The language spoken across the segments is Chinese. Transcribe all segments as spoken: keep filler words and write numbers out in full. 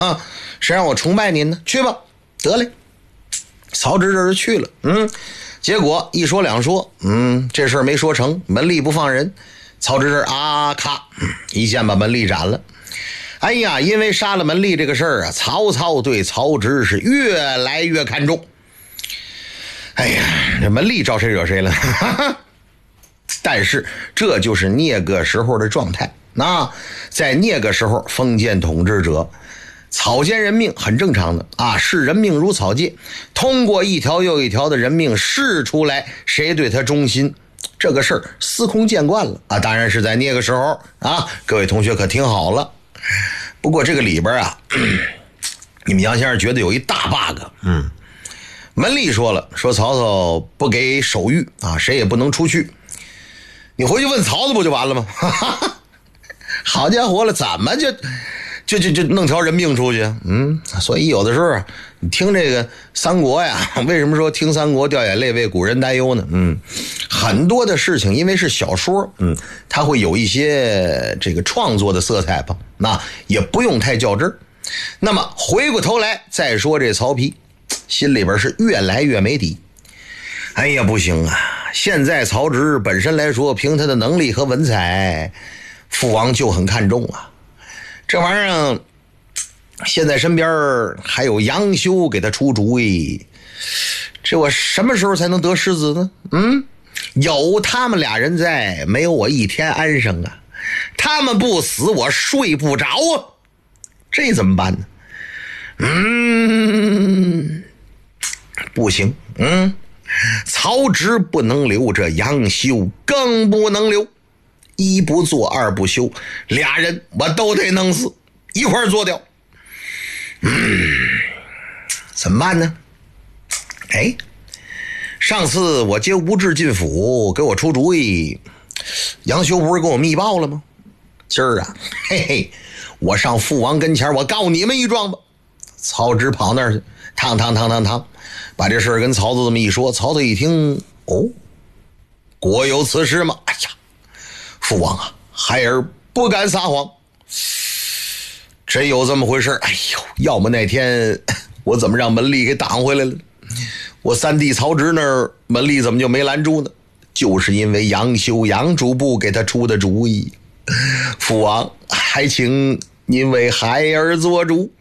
啊，谁让我崇拜您呢？去吧，得嘞。曹植这就去了，嗯，结果一说两说，嗯，这事儿没说成，门吏不放人。曹植这啊咔一剑把门吏斩了。哎呀，因为杀了门吏这个事儿啊，曹操对曹植是越来越看重。哎呀，这门吏招谁惹谁了？但是这就是那个时候的状态。那在那个时候，封建统治者草菅人命很正常的啊，视人命如草芥，通过一条又一条的人命试出来谁对他忠心，这个事儿司空见惯了啊。当然是在那个时候啊，各位同学可听好了。不过这个里边啊，你们杨先生觉得有一大 bug， 嗯，门吏说了，说曹操不给手谕啊，谁也不能出去。你回去问曹操不就完了吗？好家伙了，怎么就就就就弄条人命出去？嗯，所以有的时候啊，你听这个三国呀，为什么说听三国掉眼泪为古人担忧呢？嗯，很多的事情因为是小说，嗯，它会有一些这个创作的色彩吧，那也不用太较真儿。那么回过头来再说这曹丕，心里边是越来越没底。哎呀，不行啊！现在曹植本身来说，凭他的能力和文采，父王就很看重啊。这玩意儿，现在身边还有杨修给他出主意，这我什么时候才能得世子呢？嗯，有他们俩人在，没有我一天安生啊。他们不死，我睡不着啊。这怎么办呢？嗯，不行，嗯。曹植不能留，这杨修更不能留，一不做二不休，俩人我都得弄死，一块儿做掉。嗯，怎么办呢？哎，上次我接吴志进府给我出主意，杨修不是给我密报了吗？今儿啊，嘿嘿，我上父王跟前，我告你们一状吧。曹植跑那儿去，趟趟趟趟趟，把这事儿跟曹操这么一说，曹操一听，哦，果有此事吗？哎呀，父王啊，孩儿不敢撒谎，真有这么回事。哎呦，要么那天我怎么让门吏给挡回来了？我三弟曹植那儿门吏怎么就没拦住呢？就是因为杨修杨主簿给他出的主意。父王，还请您为孩儿做主。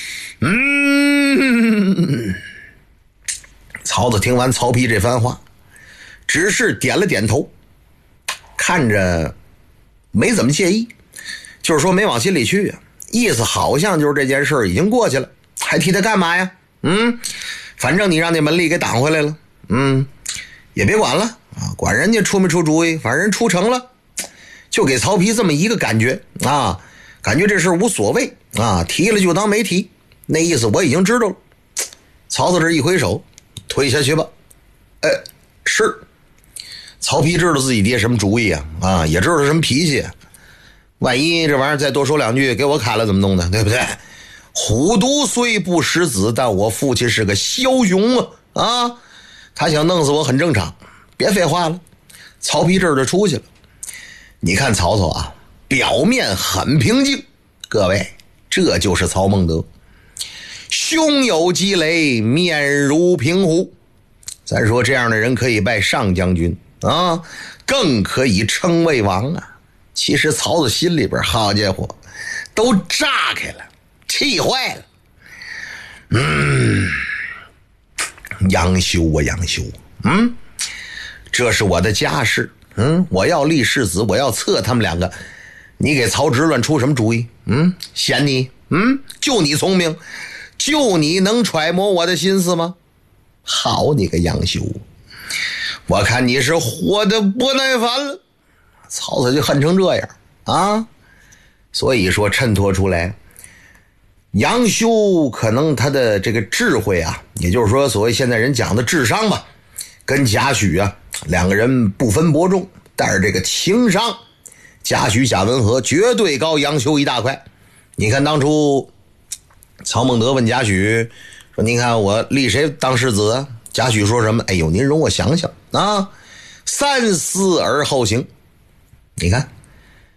嗯，曹操听完曹丕这番话，只是点了点头，看着没怎么介意，就是说没往心里去啊，意思好像就是这件事已经过去了，还替他干嘛呀？嗯，反正你让那门吏给挡回来了，嗯，也别管了啊，管人家出没出主意，反正人出城了，就给曹丕这么一个感觉啊，感觉这事无所谓啊，提了就当没提。那意思我已经知道了。曹操这一挥手，退下去吧。哎，是。曹丕知道自己爹什么主意啊，啊，也知道什么脾气。万一这玩意儿再多说两句，给我砍了怎么弄的，对不对？虎毒虽不食子，但我父亲是个枭雄啊，啊，他想弄死我很正常。别废话了，曹丕这儿就出去了。你看曹操啊，表面很平静，各位，这就是曹孟德。胸有积雷，面如平湖。咱说这样的人可以拜上将军啊，更可以称魏王啊。其实曹操心里边，好家伙，都炸开了，气坏了。嗯，杨修啊杨修，嗯，这是我的家事，嗯，我要立世子，我要册他们两个，你给曹植乱出什么主意？嗯，嫌你，嗯，就你聪明。就你能揣摩我的心思吗？好你个杨修，我看你是活得不耐烦了。曹操就恨成这样啊，所以说衬托出来，杨修可能他的这个智慧啊，也就是说所谓现在人讲的智商吧，跟贾诩啊两个人不分伯仲，但是这个情商，贾诩贾文和绝对高杨修一大块。你看当初曹孟德问贾诩说：“您看我立谁当世子啊？”贾诩说什么？哎呦，您容我想想啊，三思而后行。你看，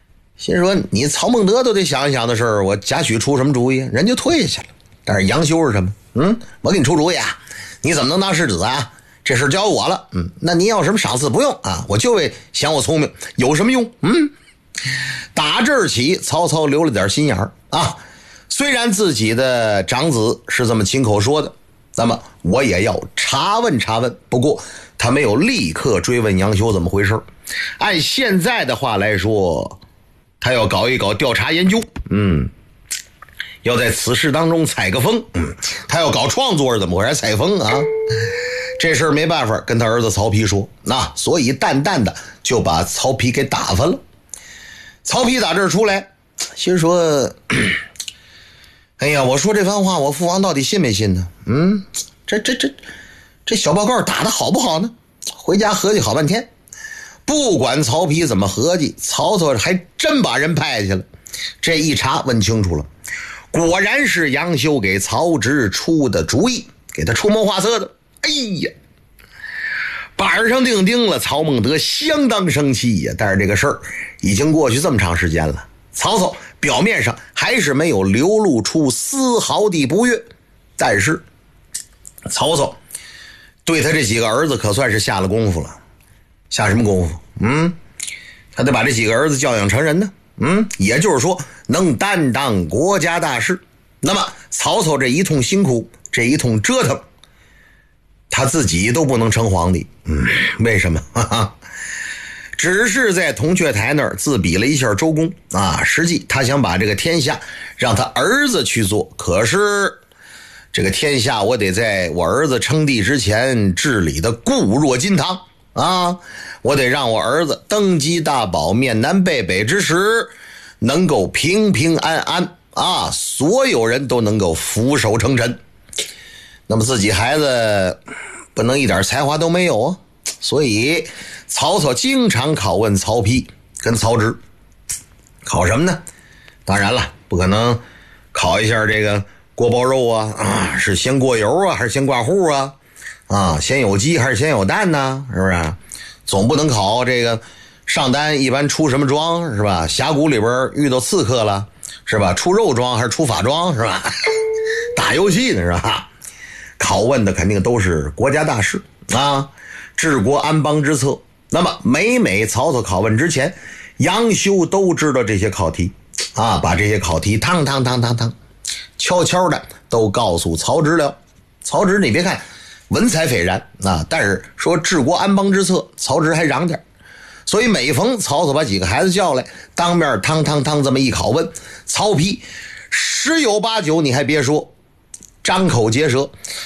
心说你曹孟德都得想一想的事儿，我贾诩出什么主意？人就退下了。但是杨修是什么？嗯，我给你出主意啊，你怎么能当世子啊？这事交我了。嗯，那你要什么赏赐不用啊？我就为想我聪明，有什么用？嗯，打这儿起，曹操留了点心眼儿啊。虽然自己的长子是这么亲口说的，那么我也要查问查问。不过他没有立刻追问杨修怎么回事。按现在的话来说，他要搞一搞调查研究，嗯，要在此事当中采个风，嗯，他要搞创作是怎么回事？采风啊，这事儿没办法跟他儿子曹丕说，那所以淡淡的就把曹丕给打发了。曹丕打这儿出来，心说，哎呀，我说这番话，我父王到底信没信呢？嗯，这这这这小报告打得好不好呢？回家合计好半天。不管曹丕怎么合计，曹操还真把人派去了。这一查问清楚了，果然是杨修给曹植出的主意，给他出谋划策的。哎呀，板上钉钉了，曹孟德相当生气呀。但是这个事儿已经过去这么长时间了，曹操表面上还是没有流露出丝毫的不悦。但是曹操对他这几个儿子可算是下了功夫了。下什么功夫？嗯，他得把这几个儿子教养成人呢。嗯，也就是说能担当国家大事。那么曹操这一通辛苦，这一通折腾，他自己都不能成皇帝。嗯，为什么？哈哈，只是在铜雀台那儿自比了一下周公啊，实际他想把这个天下让他儿子去做，可是这个天下我得在我儿子称帝之前治理的固若金汤啊！我得让我儿子登基大宝，面南背北之时能够平平安安啊，所有人都能够俯首称臣。那么自己孩子不能一点才华都没有啊，所以曹操经常拷问曹丕跟曹植。考什么呢？当然了，不可能考一下这个锅包肉啊，啊是先过油啊还是先挂糊啊，啊先有鸡还是先有蛋呢？是不是？总不能考这个上单一般出什么装是吧？峡谷里边遇到刺客了是吧？出肉装还是出法装是吧？打游戏呢是吧？拷问的肯定都是国家大事啊，治国安邦之策。那么每每曹操拷问之前，杨修都知道这些考题啊，把这些考题汤汤汤汤汤悄悄的都告诉曹植了。曹植你别看文采斐然啊，但是说治国安邦之策，曹植还嚷点。所以每逢曹操把几个孩子叫来，当面汤汤汤这么一拷问，曹丕十有八九你还别说张口结舌。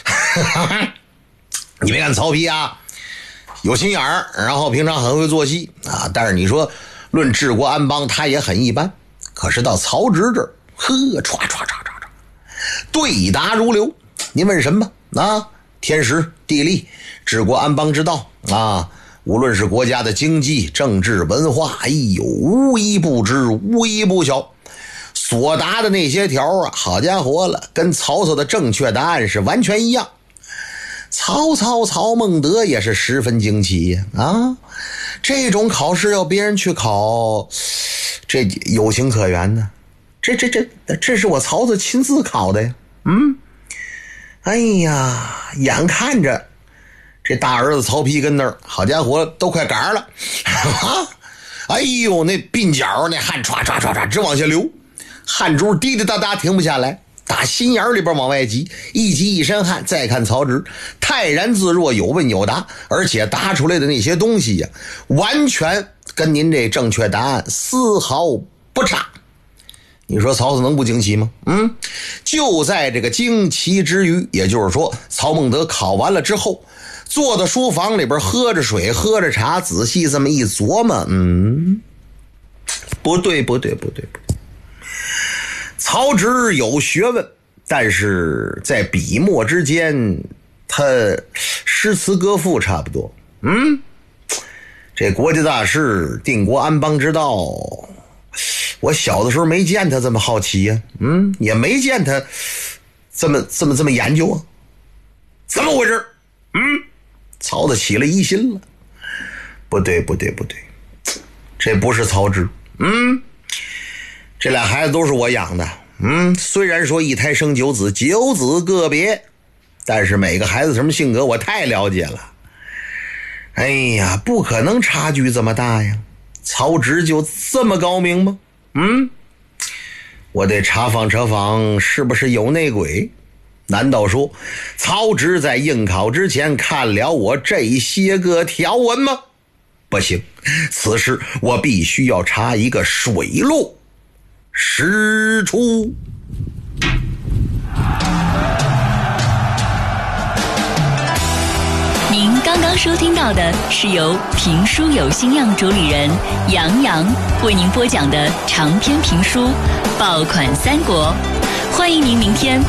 你别看曹丕啊有心眼儿，然后平常很会做戏啊，但是你说论治国安邦他也很一般。可是到曹植这儿，呵，唰唰唰唰唰，对答如流。您问什么啊？天时地利治国安邦之道啊，无论是国家的经济政治文化，哎呦，无一不知，无一不晓。所答的那些条啊，好家伙了，跟曹操的正确答案是完全一样。曹操曹孟德也是十分惊奇呀！啊，这种考试要别人去考，这有情可原呢。这这这这是我曹操亲自考的呀。嗯，哎呀，眼看着这大儿子曹丕跟那儿，好家伙，都快杆了。啊，哎呦，那鬓角那汗唰唰唰唰直往下流，汗珠滴滴答答停不下来。打心眼里边往外挤，一挤一身汗。再看曹植，泰然自若，有问有答，而且答出来的那些东西呀，完全跟您这正确答案丝毫不差。你说曹操能不惊奇吗？嗯，就在这个惊奇之余，也就是说曹孟德考完了之后，坐到书房里边喝着水喝着茶，仔细这么一琢磨，嗯，不对不对不对不对，曹植有学问，但是在笔墨之间他诗词歌赋差不多。嗯，这国家大事定国安邦之道，我小的时候没见他这么好奇呀、啊，嗯，也没见他这么这么这么研究啊，怎么回事？嗯，曹操起了疑心了，不对不对不对，这不是曹植。嗯， 这俩孩子都是我养的，嗯，虽然说一胎生九子，九子个别，但是每个孩子什么性格我太了解了。哎呀，不可能差距这么大呀！曹植就这么高明吗？嗯，我得查访查访，是不是有内鬼？难道说曹植在应考之前看了我这些个条文吗？不行，此时我必须要查一个水落石出。 您刚刚收听到的是由评书有心样主理人杨洋为您播讲的长篇评书《爆款三国》，欢迎您明天